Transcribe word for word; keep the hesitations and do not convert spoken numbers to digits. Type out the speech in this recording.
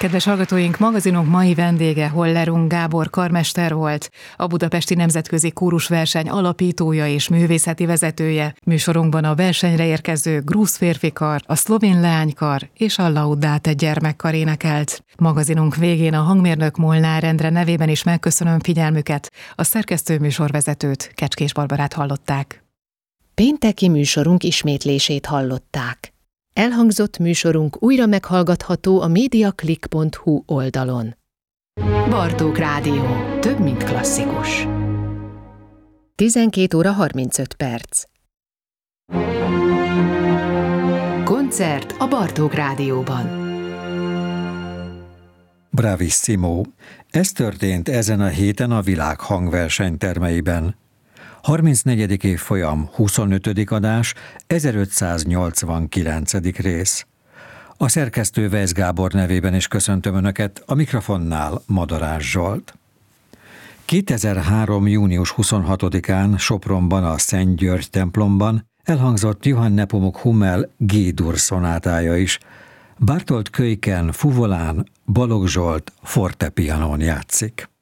Kedves hallgatóink, magazinunk mai vendége Hollerung Gábor karmester volt, a Budapesti Nemzetközi Kórusverseny alapítója és művészeti vezetője. Műsorunkban a versenyre érkező grúz férfikar, a szlovén leánykar és a Laudate gyermekkar énekelt. Magazinunk végén a hangmérnök Molnár Endre nevében is megköszönöm figyelmüket. A szerkesztő műsorvezetőt, Kecskés Barbarát hallották. Pénteki műsorunk ismétlését hallották. Elhangzott műsorunk újra meghallgatható a mediaclick pont hu oldalon. Bartók Rádió. Több, mint klasszikus. tizenkét óra harmincöt perc. Koncert a Bartók Rádióban. Bravissimo! Ez történt ezen a héten a világ hangverseny termeiben. harmincnegyedik évfolyam, huszonötödik adás, ezerötszáznyolcvankilencedik rész. A szerkesztő Weisz Gábor nevében is köszöntöm Önöket, a mikrofonnál Madarás Zsolt. kétezer-három. június huszonhatodikán Sopronban a Szent György templomban elhangzott Johann Nepomuk Hummel G-dur szonátája is. Bartold Kölyken fuvolán, Balogh Zsolt fortepianón játszik.